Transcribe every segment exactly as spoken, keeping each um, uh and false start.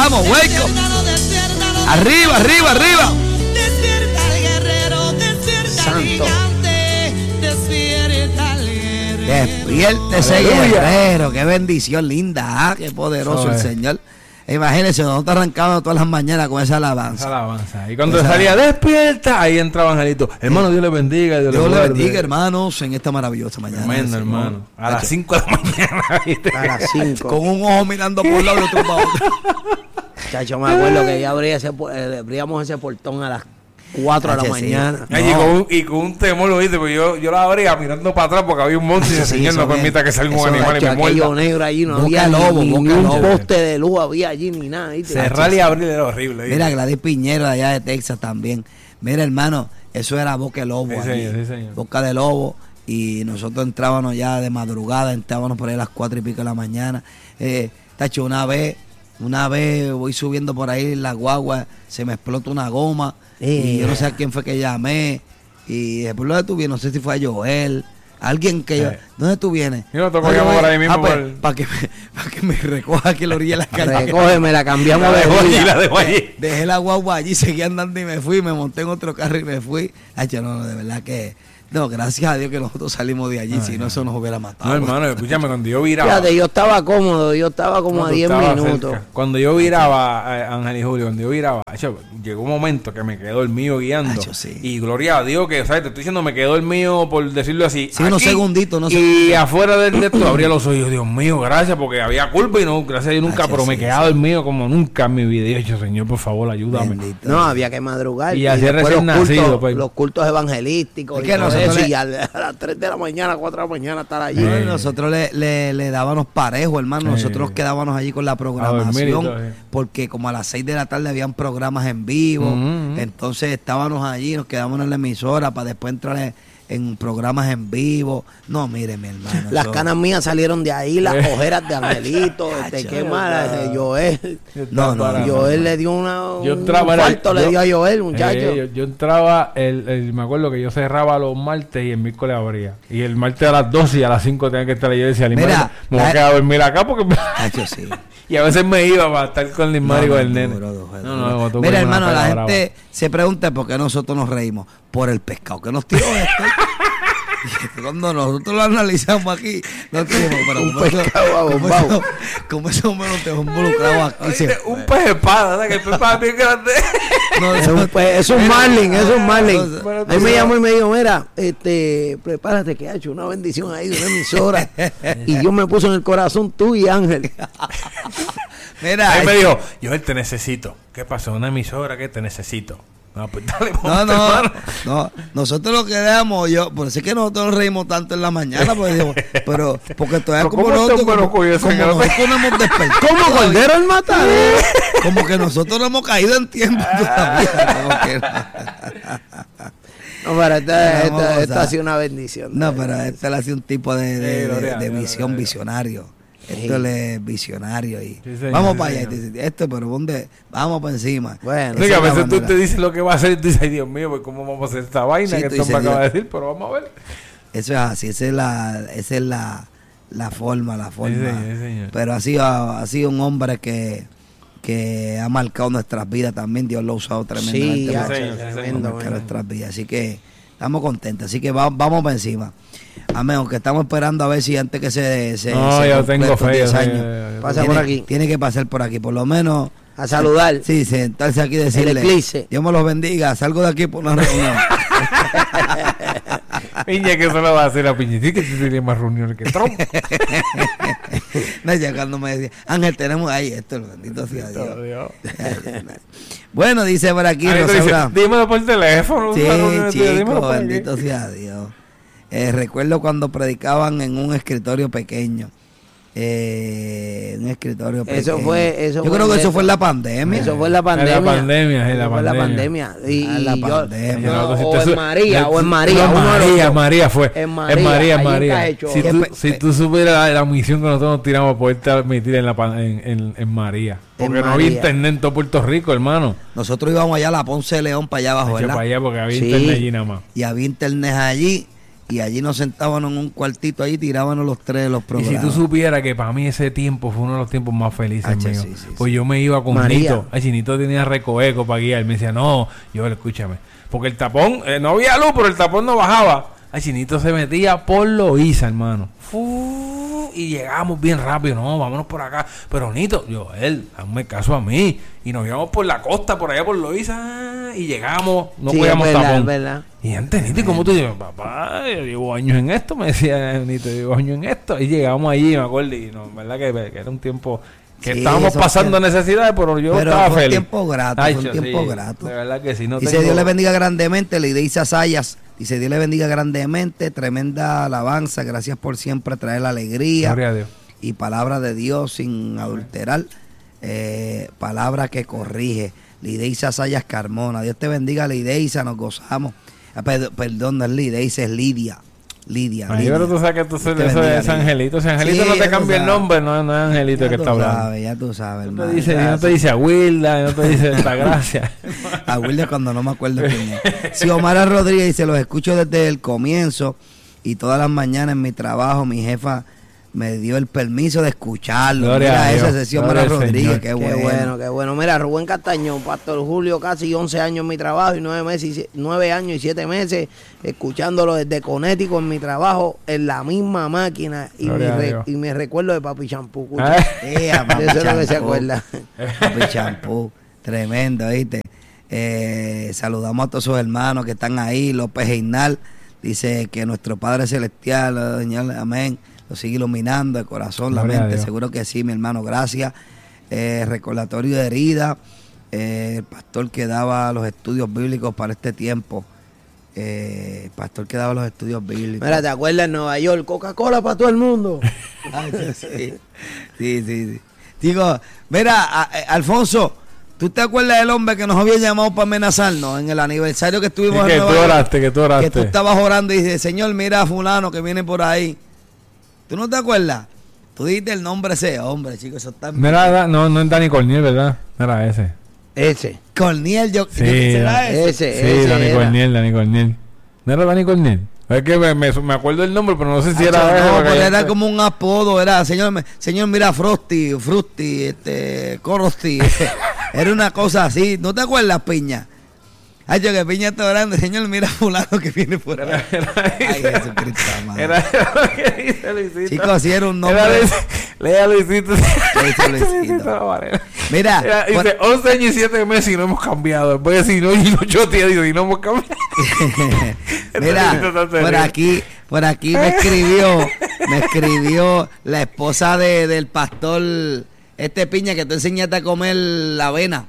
vamos, welcome. Arriba, arriba, arriba. Santo. Despiértese, guerrero. Qué bendición linda, ¿ah? Qué poderoso el Señor. Imagínense, nosotros arrancábamos todas las mañanas con esa alabanza. Esa alabanza. Y cuando esa salía despierta, ahí entraba Angelito. Hermano, Dios le bendiga. Dios, Dios le bendiga, hermanos, en esta maravillosa mañana. Tremendo, hermano. A las cinco de la mañana. A las cinco. Con un ojo mirando por un lado y otro para otro. Chacho, me acuerdo que ya abría ese, eh, abríamos ese portón a las cuatro de la mañana. No. Y, con un, y con un temor lo viste, porque yo, yo la abría mirando para atrás porque había un monte y el sí, Señor no permita que salga un animal y me muerda. Negro allí, no boca había lobo, ni, boca ni un lobo. poste de luz había allí ni nada. ¿Viste? Cerrar y abrir era horrible. ¿viste? Mira, Gladys Piñero de allá de Texas también. Mira, hermano, eso era boca de lobo. Sí, señor, sí, señor. Boca de lobo. Y nosotros entrábamos ya de madrugada, entrábamos por ahí a las cuatro y pico de la mañana. Eh, tacho, una vez, una vez voy subiendo por ahí en la guagua, se me explota una goma. Eh, y yo no sé a quién fue que llamé. Y después lo de tú vienes, no sé si fue a Joel. Alguien que yo, ¿dónde tú vienes? Yo no tocó llamar por ahí mismo. Ah, pues, por... Para que, pa que me recoja aquí a la orilla de la calle. Recógeme, la cambiamos la de allí, la dejo allí. Dejé la guagua allí, seguí andando y me fui. Me monté en otro carro y me fui. Ay, no, no, de verdad que... No, gracias a Dios que nosotros salimos de allí, ay, si no, eso nos hubiera matado. No, hermano, escúchame, cuando yo viraba... Fíjate, yo estaba cómodo, yo estaba como no, a diez minutos. Cerca. Cuando yo viraba, eh, Ángel y Julio, cuando yo viraba, hecho, llegó un momento que me quedó el mío guiando. Hecho, sí. Y gloria a Dios que, ¿sabes? Te estoy diciendo, me quedó el mío, por decirlo así. Sí, aquí, unos segunditos, no sé. Y afuera del de esto abría los ojos, Dios mío, gracias, porque había culpa y no, gracias a Dios nunca, Hecho, pero me sí, quedado sí. el mío como nunca en mi vida. Y hecho, Señor, por favor, ayúdame. Bendito. No, había que madrugar. Y, y así recién los nacido, cultos, pues. los cultos evangelísticos. Es que nosotros eso, y a las tres de la mañana, cuatro de la mañana estar allí. Eh. Nosotros le, le, le dábamos parejo, hermano. Eh. Nosotros quedábamos allí con la programación, todo, eh. porque como a las seis de la tarde habían programas en vivo. Uh-huh. Entonces estábamos allí, nos quedamos en la emisora para después entrar en programas en vivo. No, mire, mi hermano. Las eso... canas mías salieron de ahí, las eh. ojeras de Angelito, este, qué mala, de Joel. No, no, no, Joel no, le dio una, yo entraba, un falto, yo, le dio a Joel, muchacho. Eh, yo, yo entraba, el, el, me acuerdo que yo cerraba los martes y el miércoles abría. Y el martes a las doce y a las cinco tenía que estar ahí. Yo decía, mira, me voy a quedar a dormir acá porque... Nacho, sí. Y a veces me iba para estar con el Limar y con el nene. Duro, duro, no, no, no, mira, hermano, la gente brava. Se pregunta por qué nosotros nos reímos. Por el pescado que nos tiró este. Cuando nosotros lo analizamos aquí, no tenemos pero un pescado abombado. Como ese hombre no te ha involucrado aquí. Oye, se, un pez espada, ¿verdad? Que el pez espada es bien grande. No, es, un pez, es un marlin, es un marlin. No, Él me llamó y me dijo, mira, este, prepárate que ha hecho una bendición ahí de una emisora. Y Dios me puso en el corazón tú y Ángel. Mira, ahí me dijo, yo él te necesito. ¿Qué pasó? Una emisora que te necesito. No, pues dale, no, no, no, nosotros lo que damos, yo, por eso es que nosotros nos reímos tanto en la mañana, porque digo, pero, porque todavía como nosotros, como, como nosotros no hemos despertado. ¿Cómo Cordero el matadero? Como que nosotros no hemos caído en tiempo todavía, como que no, pero esta, esta, esta ha sido una bendición. No, pero este le ha sido un tipo de, de, de, de visión visionario. Esto sí. Es visionario y sí, señor, vamos sí, para allá. Esto, pero ¿dónde? Vamos para encima. Bueno, sí, a veces tú te dices lo que va a hacer y tú dices, ay Dios mío, pues ¿cómo vamos a hacer esta vaina sí, que esto me acaba de decir? Pero vamos a ver. Eso es así, esa es la, esa es la, la forma, la forma. Sí, señor, sí, señor. Pero ha sido, ha sido un hombre que, que ha marcado nuestras vidas también. Dios lo ha usado tremendamente. Sí, para, señor, para tremendo, marcar nuestras vidas. Así que estamos contentos. Así que va, vamos para encima. Amén, aunque estamos esperando a ver si antes que se... se no, se yo tengo fe. diez años, yo, yo, pasa tiene, por aquí. Tiene que pasar por aquí, por lo menos... A saludar. Sí, sentarse aquí y decirle... Dios me los bendiga, salgo de aquí por una reunión. Piña, que eso lo va a hacer a Piña. Sí que tú tienes más reuniones que Trump. No, ya cuando me decía, Ángel, tenemos ahí esto, bendito sea Dios. Dios. Bueno, dice por aquí, Rosaura. Dímelo por teléfono. Sí, chico, bendito sea Dios. Eh, recuerdo cuando predicaban en un escritorio pequeño. Eh, un escritorio pequeño. Eso fue, eso yo fue creo que eso eso. fue en la pandemia. Eso fue en la pandemia. En la pandemia, en la fue pandemia. la pandemia. Y, ah, la yo, pandemia. No, no, si o, en María, o en María, no, María, María fue. En María, en María, en María. Si tú, pe- si tú supieras la, la misión que nosotros nos tiramos a poder transmitir en, la, en, en, en María. Porque en no María. Había internet en todo Puerto Rico, hermano. Nosotros íbamos allá a la Ponce de León, para allá abajo, ¿verdad? Para allá, porque había sí. internet allí nada más. Y había internet allí. y allí nos sentábamos en un cuartito ahí y tirábamos los tres los programas. Y si tú supieras que para mí ese tiempo fue uno de los tiempos más felices H, míos. sí, sí, pues sí. yo me iba con María. Nito. Ay, Nito tenía recoeco para guiar. Me decía, no, yo, escúchame. Porque el tapón, eh, no había luz, pero el tapón no bajaba. Ay, Chinito se metía por Loíza, hermano. Fu, y llegamos bien rápido. No, vámonos por acá. Pero Nito, yo, él, hazme caso a mí. Y nos íbamos por la costa, por allá por Loíza. Y llegamos, no Sí, podíamos es verdad, tapón. es verdad. Y antes, Nito, ¿y cómo tú dices? Papá, yo llevo años en esto. Me decía Nito, yo llevo años en esto. Y llegamos allí, me acuerdo. Y no, verdad que, que era un tiempo... Que Sí, estábamos pasando tiempos, necesidades, pero yo pero estaba fue feliz. un tiempo grato, Ay, fue un yo, tiempo sí, grato. De verdad que sí. No Dice tengo... Dios le bendiga grandemente, Lideisa Sayas. Dice Dios le bendiga grandemente, tremenda alabanza, gracias por siempre traer la alegría. Gloria a Dios. Y palabra de Dios sin adulterar, eh, palabra que corrige. Lideisa Sayas Carmona, Dios te bendiga, Lideisa, nos gozamos. Ah, perdón, perdón, no es Lideisa, es Lidia. Lidia. Ay, Lidia. pero tú sabes que tú Dios te eso bendiga, es Lidia. Angelito. Si Angelito Sí, no ya te tú cambia el sabes. nombre, no, no es Angelito Ya que tú está hablando. sabes, ya tú sabes, No hermano. te dice, no Gracias. te dice a Wilda, no te dice esta gracia. A Wilder cuando no me acuerdo quién es. Si Omar Rodríguez dice, los escucho desde el comienzo y todas las mañanas en mi trabajo, mi jefa me dio el permiso de escucharlo. Gloria Mira a Dios. eso, ese sí, Omar Gloria al Rodríguez, Señor. qué Qué bueno. bueno, qué bueno. Mira, Rubén Castañón, Pastor Julio, casi once años en mi trabajo y nueve meses, y nueve años y siete meses escuchándolo desde Connecticut en mi trabajo en la misma máquina y, Gloria me, a re- Dios. y me recuerdo de Papi Champú. Ah. Eh, a Papi Eso es lo que se Champú. acuerda. Papi Champú, tremendo, ¿viste? Eh, saludamos a todos sus hermanos que están ahí. López Heinal dice que nuestro Padre Celestial, Señor, amén, lo sigue iluminando el corazón, la Gloria a mente. Dios. Seguro que sí, mi hermano, gracias. Eh, recordatorio de herida, eh, el pastor que daba los estudios bíblicos para este tiempo. Eh, el pastor que daba los estudios bíblicos. Mira, ¿te acuerdas en Nueva York? Coca-Cola para todo el mundo. Ay, sí, sí, sí, sí, sí. Digo, mira, a- a- Alfonso, ¿tú te acuerdas del hombre que nos había llamado para amenazarnos en el aniversario que estuvimos Y que en tú Nueva York? oraste, que tú oraste. Que tú estabas orando y dices, Señor, mira a fulano que viene por ahí. ¿Tú no te acuerdas? Tú dijiste el nombre de ese hombre, chicos, eso está... No era, no, no es Dani Corniel, ¿verdad? No era ese. Ese. Corniel, yo... Sí, yo- ¿será ese? ese. Sí, Dani era. Corniel, Dani Corniel. ¿No era Dani Corniel? Es que me, me, me acuerdo del nombre, pero no sé si Acho, era ese. no, porque pero ya- era como un apodo, era, señor, me- señor, mira, Frosty, Frusty, este, Corosti, era una cosa así, ¿no te acuerdas, Piña? Ay, yo que Piña está orando, señor, mira fulano que viene por ahí. Era, era, Ay, Jesucristo, amado. era, era lo que dice Luisito. Chicos, si era un nombre. Era Luis- Lea Luisito. dice Luisito. Varela. Mira, Era- por- dice once años y siete meses y no hemos cambiado. Voy a decir, no, y ocho días y no hemos cambiado. mira, por aquí, por aquí me escribió, me escribió la esposa de, del pastor, este Piña, que tú enseñaste a comer la avena.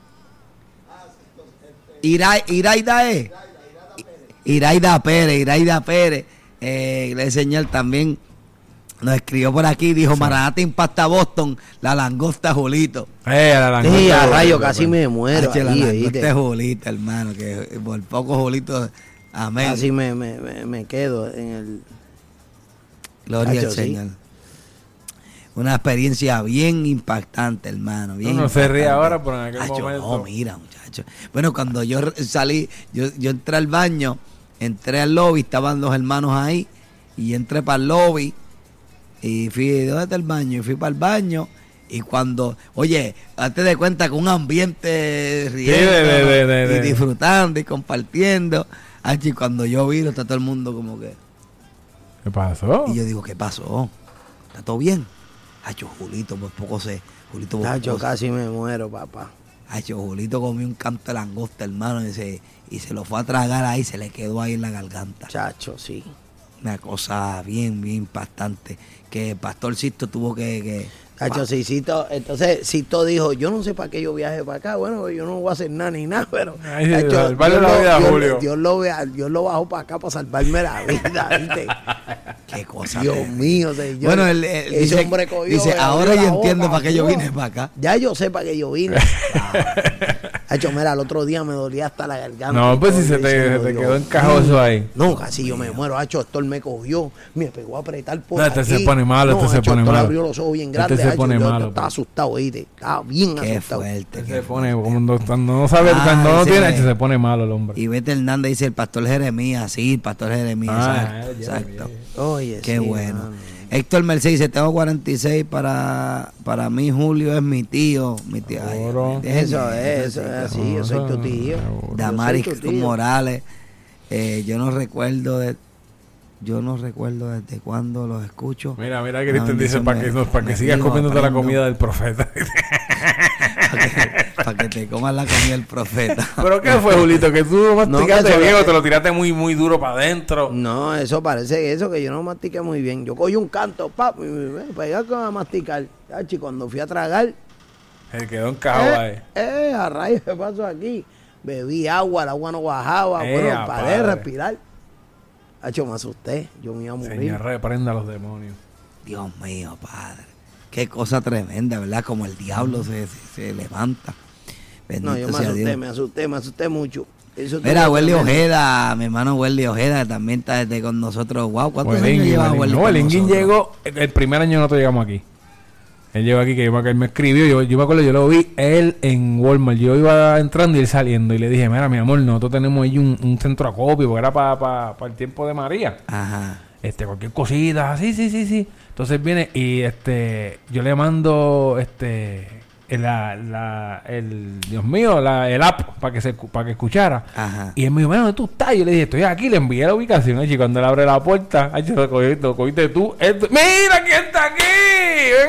Ira- Iraida es. Iraida Pérez, Iraida Pérez, eh, el señor también nos escribió por aquí, dijo, Maranata impacta Boston, la langosta Julito. Eh, la langosta, Sí, a rayo, pues. casi me muero. Hache, la ahí, langosta ¿oíste? es Julito, hermano, que por poco Julito, amén. Casi me, me, me, me quedo en el... Gloria Hacho, al sí. Señor. Una experiencia bien impactante, hermano. Bien Uno se ríe impactante. ahora, pero en aquel Hacho, momento- no, mira, muchacho. Bueno, cuando yo re- salí, yo, yo entré al baño, entré al lobby, estaban los hermanos ahí, y entré para el lobby, y fui, ¿dónde está el baño? Y fui para el baño, y cuando, oye, hazte de cuenta que un ambiente riendo, de- de- de- de- y de- disfrutando y compartiendo. Hacho, y cuando yo vi, está todo el mundo como que... ¿Qué pasó? Y yo digo, ¿qué pasó? ¿Está todo bien? Hacho, Julito, por poco se... Julito, por Tacho, poco se- casi me muero, papá. Hacho, Julito comió un canto de langosta, hermano, y se, y se lo fue a tragar ahí, se le quedó ahí en la garganta. Chacho, sí. Una cosa bien, bien impactante. Que el pastor Sisto tuvo que... que Tacho, sí, Cito, entonces Cito dijo, yo no sé para qué yo viaje para acá, bueno, yo no voy a hacer nada ni nada, pero Ay, tacho, salvarle Dios la lo- vida a Dios- Julio. Dios lo, vea- Dios lo bajó para acá para salvarme la vida, ¿viste? qué cosa. Dios terrible. mío, señor. Bueno, él, él Ese dice, hombre cogió, dice, le ahora abrió yo la entiendo boca, para qué yo ¡fua! vine para acá. Ya yo sé para qué yo vine. Hacho, mira, el otro día me dolía hasta la garganta. No, pues si se te, se te quedó encajoso ahí. No, casi yo me muero. Hacho, Héctor me cogió, me pegó a apretar por no, este aquí. se pone malo, este no, se Hacho, pone Héctor malo. abrió los ojos bien grandes. Este se pone Hacho, yo malo. estaba asustado, ¿viste? Estaba bien Qué asustado. fuerte. Este qué se pone, fuerte. cuando, cuando no sabe, Ah, cuando no ese tiene, me- este se pone malo el hombre. Y Vete Hernández dice el pastor Jeremías, sí, el pastor Jeremías, Ah, exacto, ya, exacto. Oye, Qué sí, bueno. mano. Héctor Mercedes dice, tengo cuarenta y seis, para, para mí Julio es mi tío. Mi tío. Ay, Seguro. déjenme, Eso es, eso es así, yo soy tu tío. Damaris Yo soy tu tío. Morales, eh, yo no recuerdo de, yo no recuerdo desde cuándo los escucho. Mira, mira que Una Cristian dice bendición, para que, me- no, para que me sigas río, comiéndote la aprendo. comida del profeta. Para que, pa' que te comas la comida del profeta. ¿Pero qué fue, Julito? ¿Que tú masticaste eso- bien o te lo tiraste muy, muy duro para adentro? No, eso parece eso que yo no mastiqué muy bien. Yo cogí un canto, pap, y me pegué a masticar. Hacho, y cuando fui a tragar, Se quedó encajado ahí. eh, eh, a rayos, ¿qué pasó aquí? Bebí agua, el agua no bajaba, Eh, bueno, paré de padre. respirar. Hacho, me asusté, yo me iba a morir. Señor, reprenda a los demonios. Dios mío, Padre. Qué cosa tremenda, ¿verdad? Como el diablo se, se, se levanta. Bendito No, yo me sea asusté, Dios. me asusté, me asusté mucho. Eso Mira, tuvo Welly tremendo. Ojeda, mi hermano Welly Ojeda, que también está desde con nosotros. Wow, ¿cuántos años Welingui, lleva Welingui. Welly No, con Welingui nosotros? llegó, el, el primer año nosotros llegamos aquí. Él llegó aquí, que yo me, que él me escribió, yo, yo me acuerdo, yo lo vi él en Walmart, yo iba entrando y él saliendo, y le dije, mira, mi amor, nosotros tenemos ahí un, un centro acopio, porque era para pa, pa el tiempo de María. Ajá. Este, cualquier cosita, sí, sí, sí, sí. Entonces viene y este, yo le mando, este, la, la, el, Dios mío, la, el app para que se, para que escuchara. Ajá. Y él me dijo, bueno, ¿dónde tú estás? Y yo le dije, estoy aquí, le envié la ubicación. Y cuando él abre la puerta, ay, lo cogiste, lo cogiste tú. Esto- ¡Mira quién está aquí! ¡Ven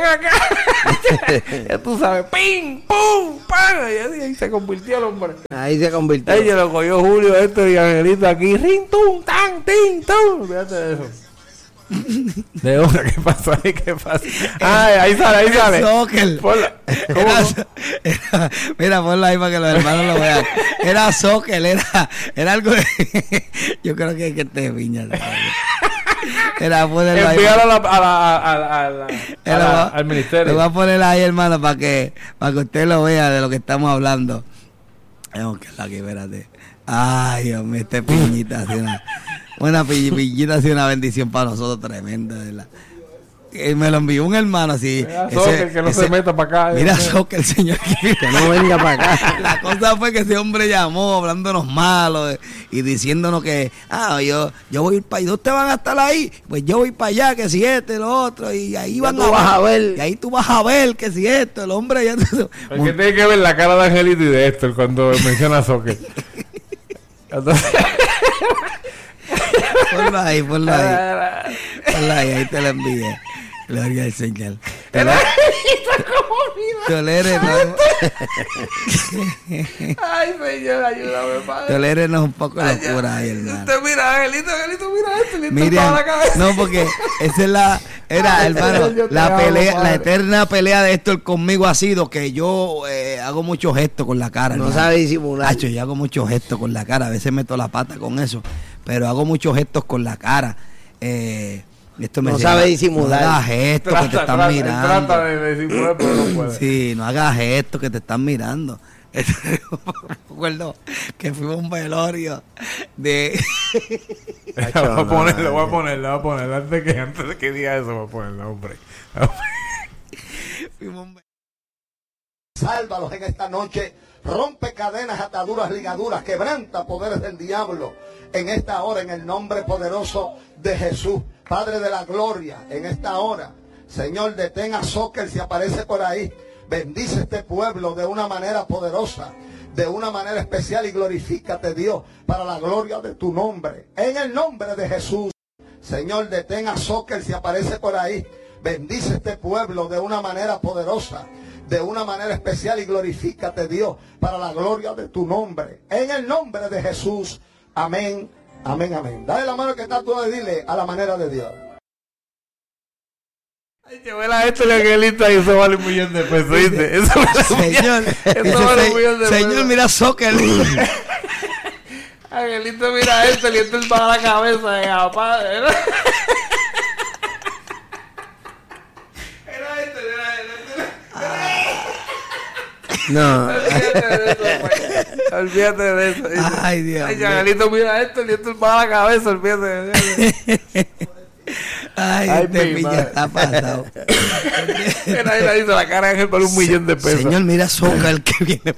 acá! Ya tú sabes, ¡pim! ¡Pum! ¡Pam! Y ahí se convirtió el hombre. Ahí se convirtió. Ella lo cogió Julio, esto y Angelito aquí. ¡Rin, tum, tan, tin, tum! Fíjate de eso. ¿De dónde? ¿Qué pasó ahí? ¿Qué pasó? Ay, ahí sale, ahí sale. Soccer. Ponla. ¿Cómo? Era, era- mira, ponlo ahí para que los hermanos lo vean. Era soccer, era, era algo de... Yo creo que es que te viña. Era ponerlo ahí. Envíalo a la, a la, a la, a la- a Era- la- al ministerio. Lo voy a poner ahí, hermano, para que, para que usted lo vea de lo que estamos hablando. Vamos que aquí, espérate. Ay, Dios mío, este piñita hace una, una pi- piñita hace una bendición para nosotros tremenda, de verdad. Eh, me lo envió un hermano así. Mira, Soccer, que no se meta para acá. Mira, Dios mío. Soccer, el señor. Que no venga para acá. La cosa fue que ese hombre llamó hablándonos malo eh, y diciéndonos que, ah, yo, yo voy a ir para allá. ¿Dónde te van a estar ahí? Pues yo voy para allá, que si este, lo otro. Y ahí Ya van tú vas a ver. Y ahí tú vas a ver que si esto, el hombre ya... Es que tiene que ver la cara de Angelito y de Héctor cuando menciona soccer. Entonces, Ponlo ahí, ponlo ahí. Ponlo ahí, ahí te lo envié. Gloria al Señor. Tolérenos. ay, señor, ayúdame, padre. Tolérenos un poco de locura ahí, hermano. Usted mira, Angelito, Angelito, mira esto. Le Miriam, toda la cabeza. no, porque esa es la, era, hermano, Yo te la amo, pelea, padre. la eterna pelea de Héctor conmigo ha sido que yo eh, hago muchos gestos con la cara. No hermano. sabe disimular. Hacho, yo hago muchos gestos con la cara, a veces meto la pata con eso, pero hago muchos gestos con la cara. Eh, esto me No decía, sabe disimular. No hagas gestos que te Trata, están trata, mirando. trata de disimular, pero no puede. Sí, no hagas gestos que te están mirando. Recuerdo que fuimos a un velorio de... Lo voy a poner, lo voy a poner, lo voy a poner. Antes de que, antes de que diga eso, voy a ponerlo, hombre. fuimos a un ve- Sálvalos en esta noche, rompe cadenas, ataduras, ligaduras, quebranta poderes del diablo en esta hora, en el nombre poderoso de Jesús, Padre de la gloria, en esta hora. Señor, detén a Soccer si aparece por ahí. Bendice este pueblo de una manera poderosa, de una manera especial, y glorifícate, Dios, para la gloria de tu nombre. En el nombre de Jesús. Señor, detén a Soccer si aparece por ahí. Bendice este pueblo de una manera poderosa, de una manera especial, y glorifícate, Dios, para la gloria de tu nombre. En el nombre de Jesús. Amén, amén, amén. Dale la mano que está tú y dile a la manera de Dios. Ay, que vela esto y Angelito, y eso vale un millón de pesos, ¿viste? Eso vale un millón- Señor, eso dice, vale un millón de "Se- pesos. señor, mira Soccer. Angelito, mira esto, y esto para la cabeza de papá. Era Era esto, era esto. No. Olvídate de eso, pues. Olvídate de eso. Ay, Dios. Ay, Chanelito, mira esto, y esto va a la cabeza, olvídate de eso. Ay, Ay, este mi piña madre. está pasado. Mira, ahí le hizo la cara de Ángel por un millón de pesos. Señor, mira Soca el que viene.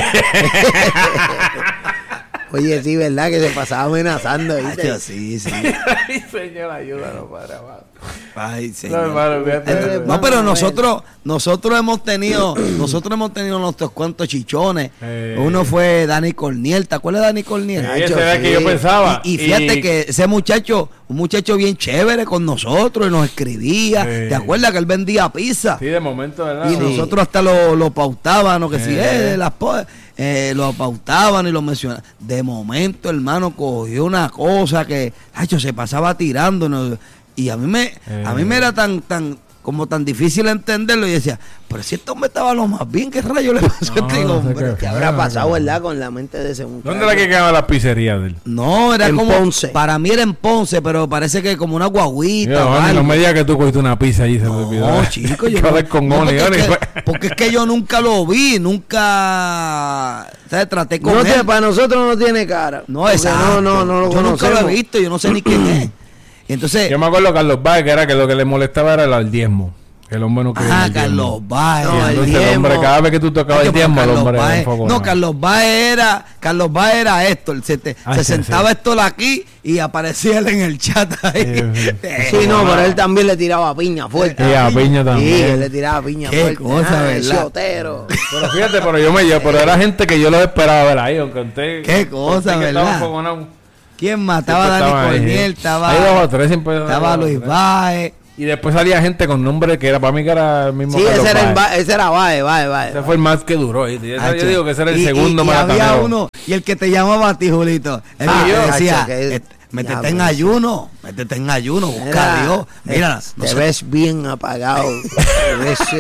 Oye, sí, ¿verdad? Que se pasaba amenazando. ¿viste? Ay, sí, sí. Ay, señor, ayúdanos, padre amado. Ay, No, señor. hermano, olvídate de eso. No, pero nosotros, nosotros hemos tenido, nosotros hemos tenido nuestros cuantos chichones. Eh. Uno fue Dani Corniel, ¿te acuerdas de Dani Corniel? Sí, ese era el que yo pensaba. Y, y fíjate Y- que ese muchacho, un muchacho bien chévere con nosotros, y nos escribía. Sí. ¿Te acuerdas que él vendía pizza? Sí, de momento, ¿verdad? Y Sí. nosotros hasta lo, lo pautábamos, que si Eh. eh, las po- eh, lo pautaban y lo mencionaban. De momento, hermano, cogió una cosa que, hacho, se pasaba tirando. ¿no? Y a mí me, a mí me era tan, tan, como tan difícil entenderlo. Y decía, pero si este hombre estaba lo más bien, ¿qué rayo le pasó a No, este no sé hombre? qué. ¿Qué habrá pasado, verdad? Con la mente de ese muchacho. ¿Dónde era que quedaba la pizzería de él? No, era En como, Ponce. para mí era en Ponce, pero parece que como una guaguita. Mira, o Oni, no algo. me digas que tú cogiste una pizza allí y se te olvidó. No, chico, yo Hay que hablar con no, Oni, porque, Oni, es pues. que, porque es que yo nunca lo vi, nunca, ¿sabes? Traté con No él. te- para nosotros no tiene cara. No, Porque exacto. No, no, no lo yo nunca lo conocemos. he visto, yo no sé ni quién es. Y entonces, Yo me acuerdo de Carlos Báez, que era que lo que le molestaba era el diezmo. Que el hombre no quería ah, el diezmo. Carlos Báez. No, Y el entonces el hombre, diezmo. cada vez que tú tocabas el Oye, pero diezmo, el Carlos hombre Báez- enfocó. no, Carlos Báez era, Carlos Báez era Héctor, se, te- Ah, se sí, sentaba sí. Héctor aquí y aparecía él en el chat ahí. Sí, sí. Sí, no, pero él también le tiraba piña fuerte. Sí, a piña también. Sí, él le tiraba piña Qué fuerte. cosa, Ah, ¿verdad? ese otero. Pero fíjate, pero yo me llevo, pero era gente que yo los esperaba ver ahí, aunque usted. Qué cosa, usted que ¿verdad? estaba enfogonado, ¿Quién más? Estaba siempre Dani estaban ahí. Corniel, estaba, Hay dos o tres siempre. estaba dos o Luis tres. Báez. Y después salía gente con nombre que era para mí que era el mismo. Sí, Carlos ese era, el Báez. ba- ese era Bae, Bae, Bae. Ese fue el más que duró. Y ese- Hacho. yo digo que ese era el Y- segundo y, y había maratonero. uno, y el que te llamaba a ti, Julito. Él Ah, me hacho, decía, que- "Et- métete ya, en pues. ayuno, métete en ayuno, busca Mira, a Dios. Mira, eh, no te sé- ves bien apagado. Te ves, eh.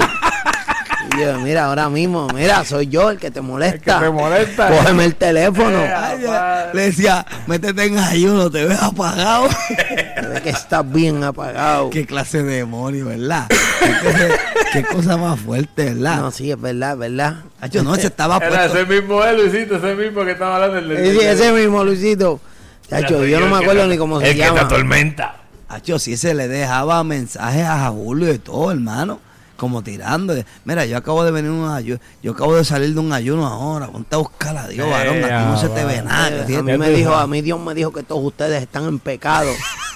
Y yo, mira, ahora mismo, mira, soy yo el que te molesta. El que te molesta. Cógeme el teléfono. Eh, Ay, ya, le decía, métete en ayuno, te ves apagado. Te ves que estás bien apagado. Qué clase de demonio, ¿verdad? Qué cosa, qué cosa más fuerte, ¿verdad? No, sí, es verdad, es verdad. Hacho, no, ese estaba Era puesto. ese mismo él, Luisito, ese mismo que estaba hablando. El, Eh, sí, ese mismo, Luisito. Chacho, yo no me acuerdo ni cómo se el llama. que te atormenta. Hacho, sí se le dejaba mensajes a Julio y todo, hermano. Como tirando. de, Mira, yo acabo de venir un ayuno. Yo acabo de salir de un ayuno ahora. Ponte a buscar a Dios, Eh, varón. Aquí no se te ve va. nada. Eh, que a tiene- mí me dijo, a mí Dios me dijo que todos ustedes están en pecado.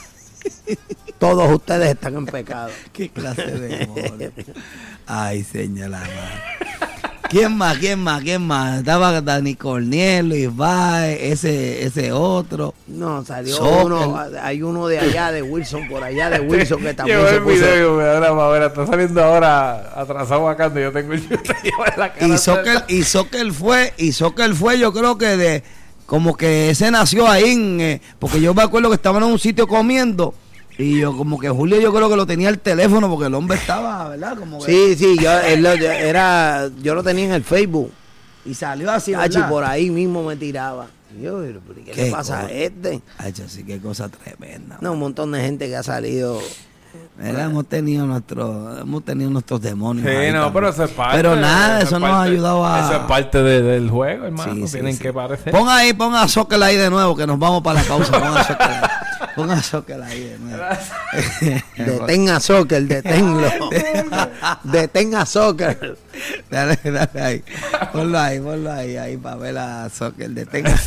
Todos ustedes están en pecado. Qué clase de demonio. Ay, señora. ¿Quién más? ¿Quién más? ¿Quién más? Estaba Dani Corniel, Luis Báez, ese, ese otro. No, salió Soccer. uno, hay uno de allá, de Wilson, por allá de Wilson, que también Llevo se el puso. video, me ahora va a ver, está saliendo ahora atrasado acá, yo tengo el YouTube en la cara. Y Soccer, y Soccer fue, y Soccer fue, yo creo que de, como que ese nació ahí, en, eh, porque yo me acuerdo que estaban en un sitio comiendo, y yo como que Julio yo creo que lo tenía el teléfono, porque el hombre estaba, ¿verdad? Como que- Sí, sí, yo, él lo- yo- era, yo lo tenía en el Facebook. y salió así, Chachi, ¿verdad? por ahí mismo me tiraba. Y yo, pero, ¿qué, Qué le pasa a cosa. este? Ay, yo, sí, qué cosa tremenda. No, un montón de gente que ha salido. ¿Verdad? Hemos tenido nuestros, hemos tenido nuestros demonios. Sí, ahí no, también. pero eso es parte. Pero nada, eso es nos ha parte- ayudado a. Eso es parte de- del juego, hermano. Sí, sí, Tienen sí. que parecer. Pon ahí, pon a Soccer ahí de nuevo, que nos vamos para la pausa. Pon a Soccer ahí. Pon a Soccer ahí de nuevo. Detén a soccer, deténlo. Detén a soccer. Dale, dale ahí. Ponlo ahí, ponlo ahí, ahí para ver a Soccer. Detenga.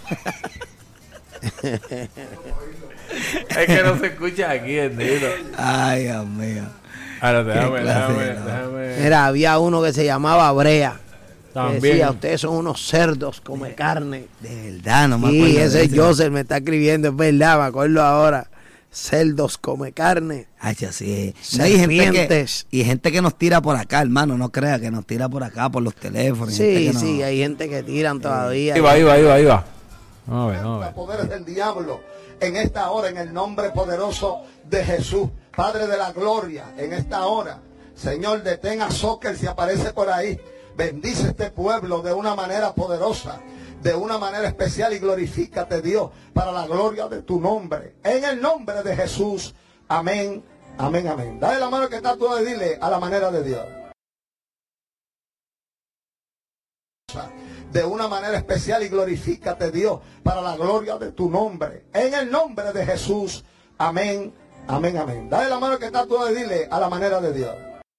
Es que no se escucha aquí, bendito. Ay, Dios mío. Ahora déjame, clase déjame, de loco. déjame. Mira, había uno que se llamaba Brea. Que También. decía, ustedes son unos cerdos, come carne. De verdad, no me acuerdo. Sí, de ese ese. Joseph me está escribiendo, es verdad, me acuerdo ahora. Cerdos come carne. Ay, ya sí. No, hay gente que, Serpientes. y gente que nos tira por acá, hermano. No crea que nos tira por acá, por los teléfonos. y gente Sí, que no- sí, hay gente que tiran todavía. Ahí va, ahí va, ahí va, ahí va. Vamos a ver, vamos a Los ver. poderes del diablo en esta hora, en el nombre poderoso de Jesús, Padre de la gloria, en esta hora. Señor, detén a Soccer si aparece por ahí. Bendice este pueblo de una manera poderosa, de una manera especial, y glorifícate, Dios, para la gloria de tu nombre. En el nombre de Jesús. Amén, amén, amén. Dale la mano que está tú y dile a la manera de Dios. de una manera especial y glorifícate, Dios, para la gloria de tu nombre. En el nombre de Jesús. Amén, amén, amén. Dale la mano que está tú y dile a la manera de Dios.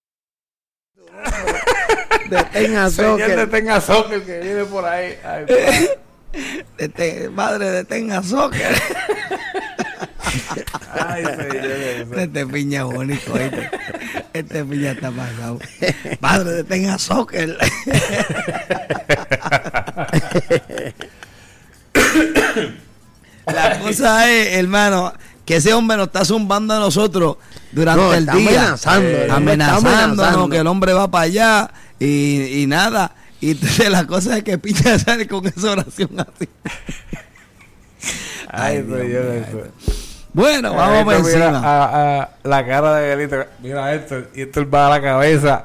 Detenga Señor, soccer. detenga soccer que viene por ahí. Ay, padre. Deten- madre, detenga soccer. Ay, señor. Este piña es bonito, ¿oíste? Este piña está pasado. Padre, detenga soccer. La cosa es, hermano, que ese hombre nos está zumbando a nosotros durante No, el está día. amenazando, Eh, el hombre está amenazándonos amenazando. que el hombre va para allá y, y nada. Y entonces la cosa es que Piña sale con esa oración así. Ay, Dios señor. mío, eso. Bueno, vamos por Esto, mira, encima. a, a la cara de Galito. Mira esto. Y esto él va a la cabeza.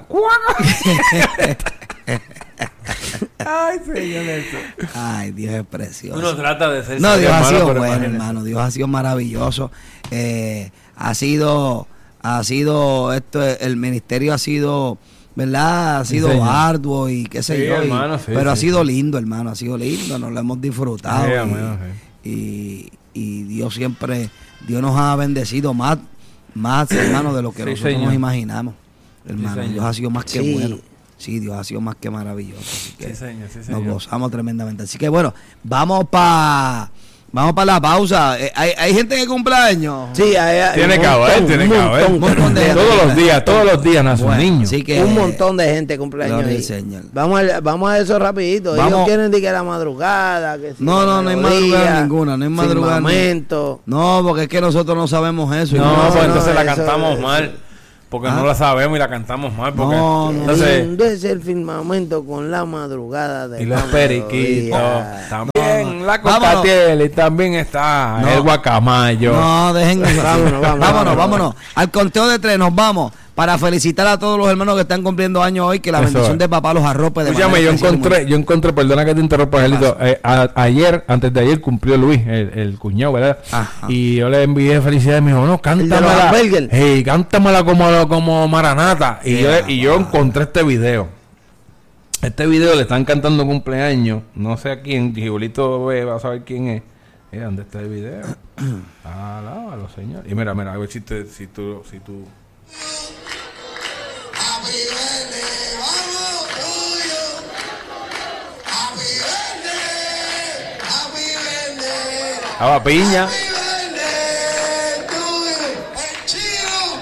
Ay, señor. Eso. Ay, Dios es precioso. Uno trata de ser No, serio, Dios ha hermano, sido pero bueno, imagínate. hermano. Dios ha sido maravilloso. Eh, ha sido, ha sido, esto, el ministerio ha sido, ¿verdad? Ha Sí, sido señor. arduo y qué sé Sí, yo. y- hermano, sí, pero ha sí, sido sí. lindo, hermano. Ha sido lindo. Nos lo hemos disfrutado. Sí, y, hermano, y, y Dios siempre, Dios nos ha bendecido más, más, hermano, de lo que Sí, nosotros señor. nos imaginamos. Hermano, señor. Dios ha sido más que Sí. bueno. Sí, Dios ha sido más que maravilloso. Así que Sí, señor, sí, nos señor. gozamos tremendamente. Así que bueno, vamos para vamos para la pausa. Eh, hay, hay gente que cumple años. Sí, hay, hay Tiene un que haber, montón, tiene un que haber. montón, Un montón de- Todos los días, todos los días nace un Bueno, niño. así que un montón de gente cumpleaños Gloria al ahí. Señor. Vamos a, vamos a eso rapidito. Vamos. Ellos quieren decir que la madrugada, que si No, la no, no hay melodía, madrugada ninguna, no hay madrugada ninguna. firmamento. No, porque es que nosotros no sabemos eso. No, Y pues no, entonces la eso- cantamos eso- mal. Porque ¿Ah? no la sabemos y la cantamos mal. Porque, No, no. entonces, Lindo es el firmamento con la madrugada de y los la periquitos. melodía. También No, la vámonos. cocatiel y también está No. el guacamayo. No, dejen eso. Vámonos, vámonos, vámonos, vámonos. vámonos. Al conteo de tres nos vamos para felicitar a todos los hermanos que están cumpliendo años hoy, que la Eso bendición es. de papá los arrope de Escúchame, manera yo especial y encontré, yo encontré, perdona que te interrumpa, Angelito. pasó? Eh, a- ayer, antes de ayer, cumplió Luis, el, el cuñado, ¿verdad? Ajá. Y yo le envié felicidades, me dijo, no, de los cántamela. hamburgues. Hey, cántamela como, como Maranata. Y, Yeah, yo, y yo encontré este video. Este video le están cantando cumpleaños. No sé a quién, Gibulito ve, va a saber quién es. Eh, ¿Dónde está el video? Alábalo, señor. Y mira, mira, a ver si, te, si tú... Si tú... Happy birthday, vamos tuyo. Happy birthday, happy birthday, Estaba piña. happy birthday tuyo. El chino,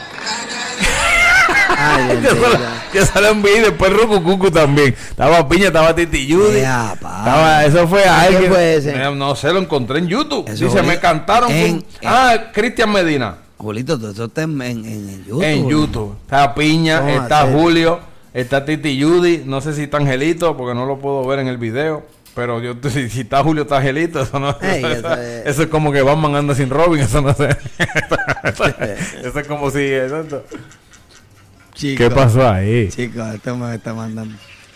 Ay, Yo Dios mío. solo, yo solo envié y después Rucu Cucu también. Estaba Piña, estaba Titi Judy. Ya, pa. Estaba, eso fue ¿Quién alguien. fue ese? Eh, No sé, lo encontré en YouTube. Eso Dice, fue me cantaron. en- con- ah, Cristian Medina. Julito, todo eso está en, en, en YouTube. En YouTube. Está Piña, ¿Cómo está hacer? Julio, está Titi Judy. No sé si está Angelito, porque no lo puedo ver en el video. Pero yo, si, si está Julio, está Angelito. Eso no Ey, eso, eso es- eso es como que Batman anda sin Robin. Eso no sé. Eso es como si. Exacto. Chico, ¿Qué pasó ahí? Chicos, esto me está mandando.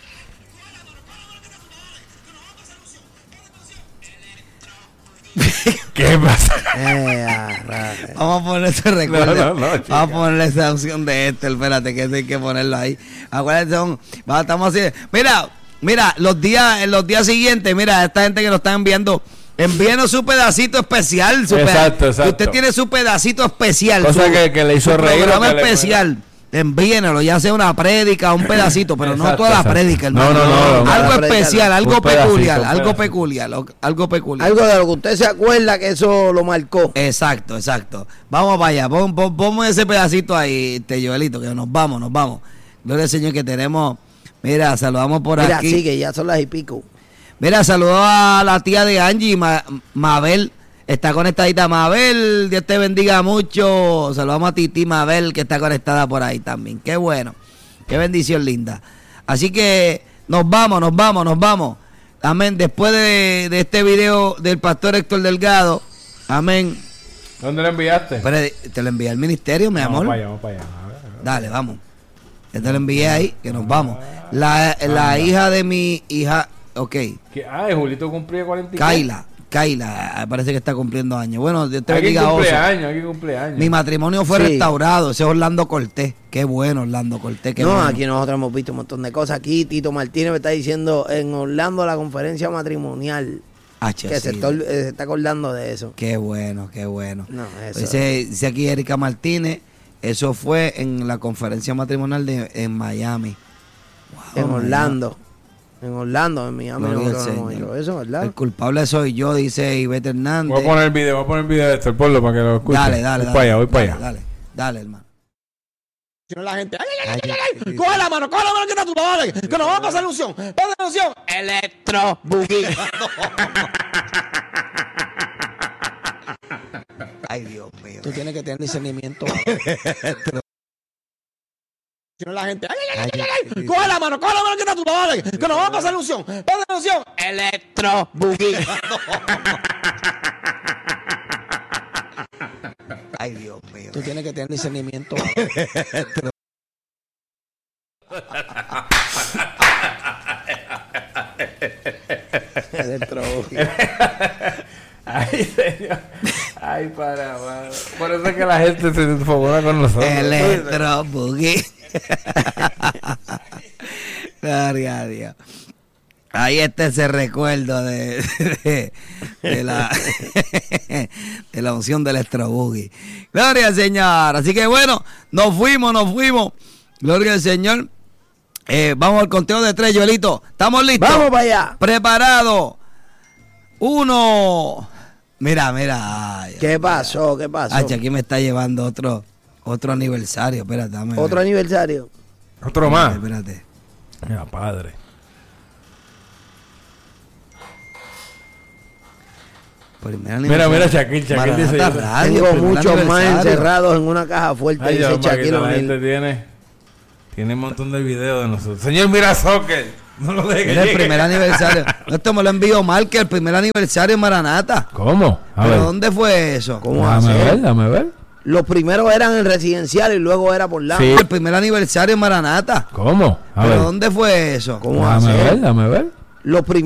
¿Qué pasa? Eh, ah, rata. Vamos a poner ese recuerdo. No, no, no, chica. Vamos a ponerle esa opción de este. Espérate, que eso hay que ponerlo ahí. Acuérdense, son, va, estamos así. Mira, mira, los días, en los días siguientes, mira, esta gente que nos está enviando, envíenos su pedacito especial. Su Exacto, peda- exacto. Usted tiene su pedacito especial. Cosa su- que- que le hizo su reír o programa que le- especial. Envíenlo, ya sea una prédica, un pedacito, pero no Exacto, toda la exacto. prédica, No, hermano. no, no, no. Algo La prédica, especial, no. algo Un pedacito, peculiar, un algo pedacito. peculiar, lo- algo peculiar. Algo de lo que usted se acuerda que eso lo marcó. Exacto, exacto. Vamos para allá. Pon, pon- ponme ese pedacito ahí, este Joelito, que nos vamos, nos vamos. Gloria al Señor que tenemos. Mira, saludamos por Mira, aquí. sí, que ya son las y pico. Mira, saludó a la tía de Angie, Ma- Mabel. Está conectadita Mabel. Dios te bendiga mucho. Saludamos a Titi Mabel, que está conectada por ahí también. Qué bueno. Qué bendición linda. Así que nos vamos, nos vamos, nos vamos. Amén. Después de, de este video del pastor Héctor Delgado. Amén. ¿Dónde lo enviaste? Pero te lo envié al ministerio, mi Vamos amor. para allá, vamos para allá. A ver, a ver. Dale, vamos. Ya te lo envié ahí, que nos vamos. La, la hija de mi hija, ok, ¿Qué? Ah, Julito cumplía cuarenta y Kaila. Kaila, parece que está cumpliendo años. Bueno, Dios te Aquí bendiga, Oso. cumpleaños, aquí cumpleaños. Mi matrimonio fue Sí. restaurado. Ese es Orlando Cortés. Qué bueno, Orlando Cortés. Qué no, bueno. aquí nosotros hemos visto un montón de cosas. Aquí Tito Martínez me está diciendo en Orlando la conferencia matrimonial. H, Que sí. se está, ol- eh, se está acordando de eso. Qué bueno, qué bueno. No, eso. Dice, dice aquí Erika Martínez. Eso fue en la conferencia matrimonial de, en Miami. Wow, en Orlando. En Orlando, en Miami. Gloria al nosotros hemos Señor. ido. Eso, ¿verdad? El culpable soy yo, dice Ivette Hernández. Voy a poner el video, voy a poner el video de esto, ponlo para que lo escuchen. Dale, dale, Voy dale. para allá, voy para dale, allá. Dale, dale, hermano. La gente, ay, ay, Ay, ay, ay, ay, ay, coge la mano, coge la mano que está tu lado, dale, que nos vamos a pasar la unción, pasa la unción, electro boogie. Ay, Dios mío. Tú tienes que tener discernimiento. La gente, ay, ay, ay, ay, ay, coge la mano, coge la mano que está a tu lado, dale, que nos vamos a pasar la unción, pasa la unción, electro boogie. Ay, Dios mío. Tú tienes que tener discernimiento. Electro boogie. Ay, señor. Ay, para, para. Por eso es que la gente se favora con nosotros. Electro Boogie. Gloria a Dios. Ahí está ese recuerdo de, de, de la de la unción del Electro Boogie. Gloria al Señor. Así que bueno, nos fuimos, nos fuimos. Gloria al Señor. Eh, vamos al conteo de tres, Joelito. ¿Estamos listos? Vamos para allá. Preparado. Uno. Mira, mira. Ay, ¿Qué pasó? ¿Qué pasó? Ay, aquí me está llevando otro otro aniversario. Espérate, dame. Otro ver. aniversario. Otro más. Espérate. Mira, padre. Primer Mira, aniversario. mira, Shaquille, Shaquille Maranata dice, yo- Radio, Tengo primer muchos más aniversario. encerrados en una caja fuerte, Ay, dice Dios, para que Shaquille la gente O'Neal. tiene, tiene un montón de videos de nosotros. Señor, mira soccer. No lo deje que Mira el llegue. primer aniversario. No, esto me lo envió mal, que el primer aniversario en Maranata. ¿Cómo? A ¿Pero ver. dónde fue eso? ¿Cómo Dame hacer? ver, dame ver. Los primeros eran en residencial y luego era por la. Sí. El primer aniversario en Maranata. ¿Cómo? A ¿Pero ver. dónde fue eso? ¿Cómo Dame hacer? ver, dame ver. Los primeros